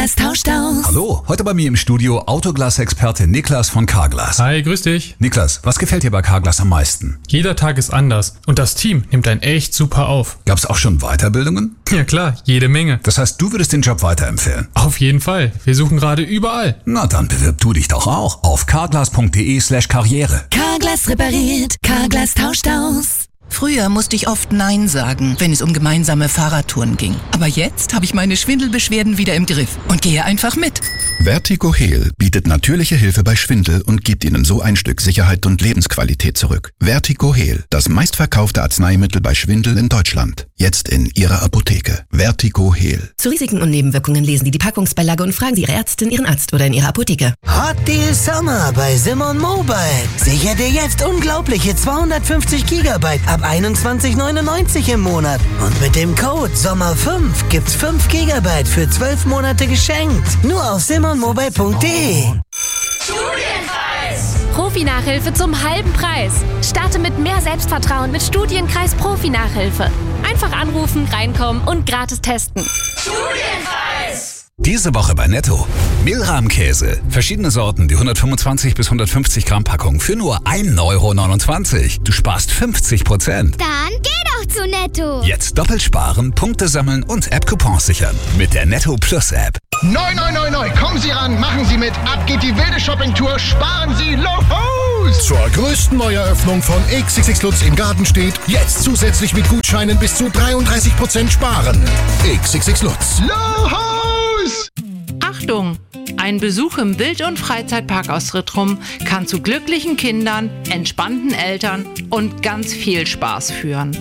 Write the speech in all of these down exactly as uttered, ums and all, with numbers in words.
Carglass tauscht aus. Hallo, heute bei mir im Studio Autoglas-Experte Niklas von Carglass. Hi, grüß dich. Niklas, was gefällt dir bei Carglass am meisten? Jeder Tag ist anders und das Team nimmt einen echt super auf. Gab's auch schon Weiterbildungen? Ja klar, jede Menge. Das heißt, du würdest den Job weiterempfehlen? Auf jeden Fall. Wir suchen gerade überall. Na dann bewirb du dich doch auch auf carglass.de slash karriere. Carglass repariert, Carglass tauscht aus. Früher musste ich oft Nein sagen, wenn es um gemeinsame Fahrradtouren ging. Aber jetzt habe ich meine Schwindelbeschwerden wieder im Griff und gehe einfach mit. Vertigo Heal bietet natürliche Hilfe bei Schwindel und gibt Ihnen so ein Stück Sicherheit und Lebensqualität zurück. Vertigo Heal, das meistverkaufte Arzneimittel bei Schwindel in Deutschland. Jetzt in Ihrer Apotheke. Vertigo Heal. Zu Risiken und Nebenwirkungen lesen Sie die Packungsbeilage und fragen Sie Ihre Ärztin, Ihren Arzt oder in Ihrer Apotheke. Hot Deal Summer bei Simon Mobile. Sicher dir jetzt unglaubliche zweihundertfünfzig Gigabyte ab einundzwanzig neunundneunzig im Monat. Und mit dem Code Sommer fünf gibt's fünf Gigabyte für zwölf Monate geschenkt. Nur auf simon mobile punkt de. Studienkreis! Profi-Nachhilfe zum halben Preis. Starte mit mehr Selbstvertrauen mit Studienkreis Profi-Nachhilfe. Einfach anrufen, reinkommen und gratis testen. Studienkreis! Diese Woche bei Netto. Mehlrahmkäse. Verschiedene Sorten, die hundertfünfundzwanzig bis hundertfünfzig Gramm Packung für nur ein Euro neunundzwanzig. Du sparst fünfzig Prozent. Dann geh doch zu Netto. Jetzt doppelt sparen, Punkte sammeln und App-Coupons sichern. Mit der Netto Plus App. Neu, neu, neu, neu. Kommen Sie ran, machen Sie mit. Ab geht die wilde Shoppingtour. Sparen Sie los. Zur größten Neueröffnung von X X X Lutz in Gartenstedt. Jetzt zusätzlich mit Gutscheinen bis zu dreiunddreißig Prozent sparen. X X X Lutz. Los! Achtung! Ein Besuch im Wild- und Freizeitpark aus Rittrum kann zu glücklichen Kindern, entspannten Eltern und ganz viel Spaß führen.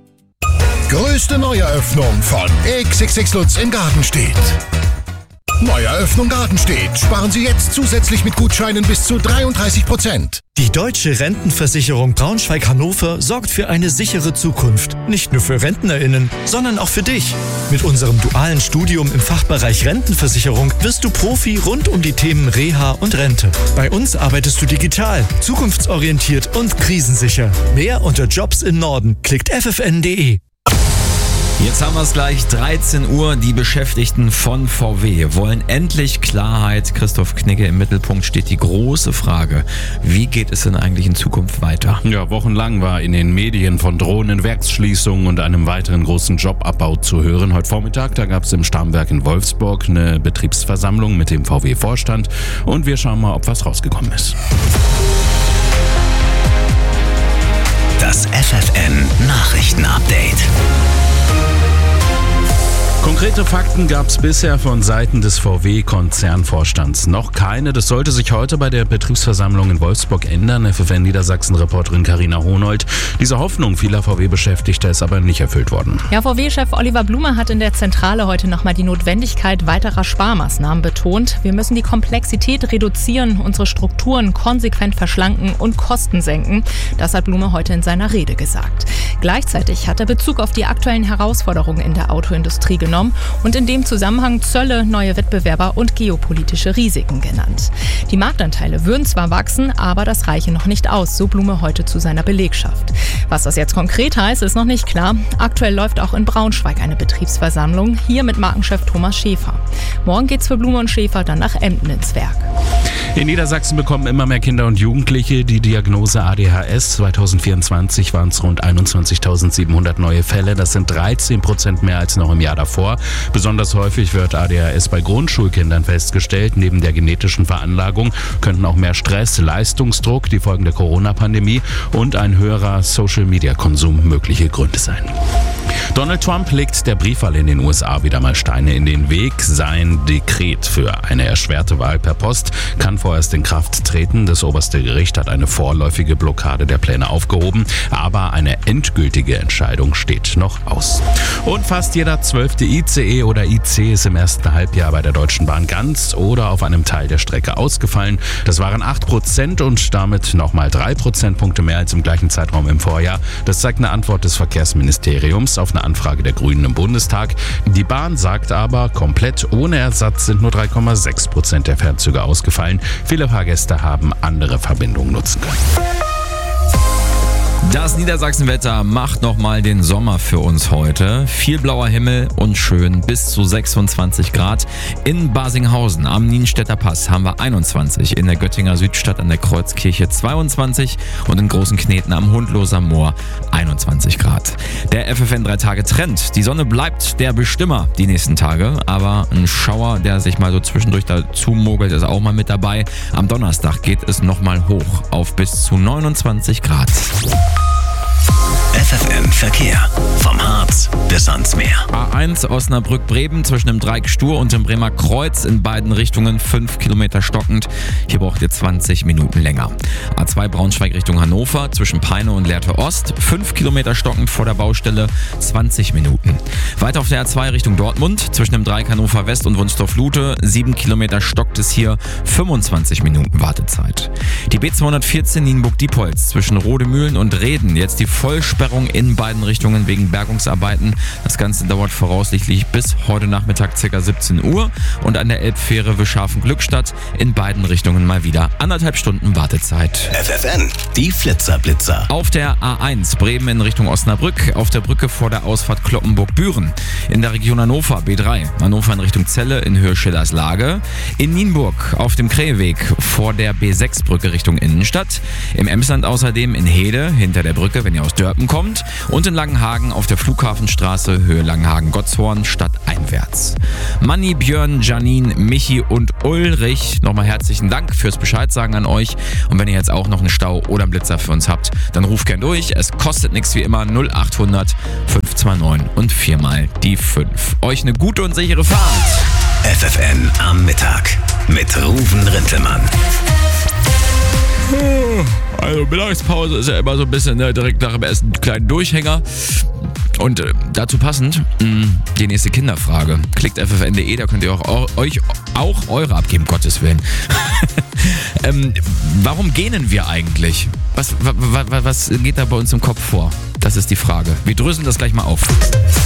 Größte Neueröffnung von X X X Lutz in Gartenstedt. Neueröffnung Gartenstedt. Sparen Sie jetzt zusätzlich mit Gutscheinen bis zu dreiunddreißig Prozent. Die Deutsche Rentenversicherung Braunschweig-Hannover sorgt für eine sichere Zukunft. Nicht nur für RentnerInnen, sondern auch für dich. Mit unserem dualen Studium im Fachbereich Rentenversicherung wirst du Profi rund um die Themen Reha und Rente. Bei uns arbeitest du digital, zukunftsorientiert und krisensicher. Mehr unter Jobs im Norden. Klickt f f n punkt d e. Jetzt haben wir es gleich, dreizehn Uhr. Die Beschäftigten von V W wollen endlich Klarheit. Christoph Knigge, im Mittelpunkt steht die große Frage: Wie geht es denn eigentlich in Zukunft weiter? Ja, wochenlang war in den Medien von drohenden Werksschließungen und einem weiteren großen Jobabbau zu hören. Heute Vormittag, da gab es im Stammwerk in Wolfsburg eine Betriebsversammlung mit dem V W-Vorstand. Und wir schauen mal, ob was rausgekommen ist. Das F F N Nachrichten-Update. Konkrete Fakten gab es bisher von Seiten des V W-Konzernvorstands noch keine. Das sollte sich heute bei der Betriebsversammlung in Wolfsburg ändern. F F N Niedersachsen-Reporterin Carina Hohnold. Diese Hoffnung vieler V W-Beschäftigter ist aber nicht erfüllt worden. Ja, V W-Chef Oliver Blume hat in der Zentrale heute nochmal die Notwendigkeit weiterer Sparmaßnahmen betont. Wir müssen die Komplexität reduzieren, unsere Strukturen konsequent verschlanken und Kosten senken. Das hat Blume heute in seiner Rede gesagt. Gleichzeitig hat er Bezug auf die aktuellen Herausforderungen in der Autoindustrie genommen und in dem Zusammenhang Zölle, neue Wettbewerber und geopolitische Risiken genannt. Die Marktanteile würden zwar wachsen, aber das reiche noch nicht aus, so Blume heute zu seiner Belegschaft. Was das jetzt konkret heißt, ist noch nicht klar. Aktuell läuft auch in Braunschweig eine Betriebsversammlung, hier mit Markenchef Thomas Schäfer. Morgen geht's für Blume und Schäfer dann nach Emden ins Werk. In Niedersachsen bekommen immer mehr Kinder und Jugendliche die Diagnose A D H S. zweitausendzweiundzwanzig waren es rund einundzwanzigtausendsiebenhundert neue Fälle. Das sind dreizehn Prozent mehr als noch im Jahr davor. Besonders häufig wird A D H S bei Grundschulkindern festgestellt. Neben der genetischen Veranlagung könnten auch mehr Stress, Leistungsdruck, die Folgen der Corona-Pandemie und ein höherer Social-Media-Konsum mögliche Gründe sein. Donald Trump legt der Briefwahl in den U S A wieder mal Steine in den Weg. Sein Dekret für eine erschwerte Wahl per Post kann vorerst in Kraft treten. Das oberste Gericht hat eine vorläufige Blockade der Pläne aufgehoben, aber eine endgültige Entscheidung steht noch aus. Und fast jeder zwölfte I C E oder I C ist im ersten Halbjahr bei der Deutschen Bahn ganz oder auf einem Teil der Strecke ausgefallen. Das waren acht Prozent und damit nochmal drei Prozentpunkte mehr als im gleichen Zeitraum im Vorjahr. Das zeigt eine Antwort des Verkehrsministeriums auf eine Anfrage der Grünen im Bundestag. Die Bahn sagt aber, komplett ohne Ersatz sind nur drei Komma sechs Prozent der Fernzüge ausgefallen. Viele Fahrgäste haben andere Verbindungen nutzen können. Das Niedersachsenwetter macht nochmal den Sommer für uns heute. Viel blauer Himmel und schön bis zu sechsundzwanzig Grad. In Basinghausen am Nienstädter Pass haben wir einundzwanzig, in der Göttinger Südstadt an der Kreuzkirche zweiundzwanzig und in Großenkneten am Hundloser Moor einundzwanzig Grad. Der F F N drei Tage Trend. Die Sonne bleibt der Bestimmer die nächsten Tage, aber ein Schauer, der sich mal so zwischendurch dazu mogelt, ist auch mal mit dabei. Am Donnerstag geht es nochmal hoch auf bis zu neunundzwanzig Grad. F F N Verkehr. Vom Harz bis ans Meer. A eins Osnabrück-Bremen zwischen dem Dreieck Stur und dem Bremer Kreuz in beiden Richtungen fünf Kilometer stockend. Hier braucht ihr zwanzig Minuten länger. A zwei Braunschweig Richtung Hannover zwischen Peine und Lehrte Ost fünf Kilometer stockend vor der Baustelle, zwanzig Minuten. Weiter auf der A zwei Richtung Dortmund zwischen dem Dreieck Hannover West und Wunstorf-Lute sieben Kilometer stockt es hier, fünfundzwanzig Minuten Wartezeit. Die B zweihundertvierzehn Nienburg-Diepholz zwischen Rodemühlen und Reden jetzt die Vollsperrung in beiden Richtungen wegen Bergungsarbeiten. Das Ganze dauert voraussichtlich bis heute Nachmittag ca. siebzehn Uhr und an der Elbfähre Wischhafen-Glückstadt in beiden Richtungen mal wieder anderthalb Stunden Wartezeit. F F N, die Flitzerblitzer. Auf der A eins Bremen in Richtung Osnabrück, auf der Brücke vor der Ausfahrt Kloppenburg-Büren. In der Region Hannover B drei, Hannover in Richtung Celle in Höhe Schillers Lage. In Nienburg auf dem Kräheweg vor der B sechs Brücke Richtung Innenstadt. Im Emsland außerdem in Hede hinter der Brücke, wenn ihr aus Dörpen kommt. Und in Langenhagen auf der Flughafenstraße Höhe Langenhagen-Gottshorn stadteinwärts. Manni, Björn, Janine, Michi und Ulrich, nochmal herzlichen Dank fürs Bescheidsagen an euch. Und wenn ihr jetzt auch noch einen Stau oder einen Blitzer für uns habt, dann ruft gern durch. Es kostet nichts wie immer null achthundert fünf zwei neun und viermal die fünf. Euch eine gute und sichere Fahrt. F F N am Mittag mit Ruven Rintelmann. Also Mittagspause ist ja immer so ein bisschen, ne, direkt nach dem Essen einen kleinen Durchhänger. Und äh, dazu passend mh, die nächste Kinderfrage. Klickt f f n punkt d e, da könnt ihr auch, euch auch eure abgeben, Gottes Willen. ähm, warum gähnen wir eigentlich? Was, was, was geht da bei uns im Kopf vor? Das ist die Frage. Wir dröseln das gleich mal auf.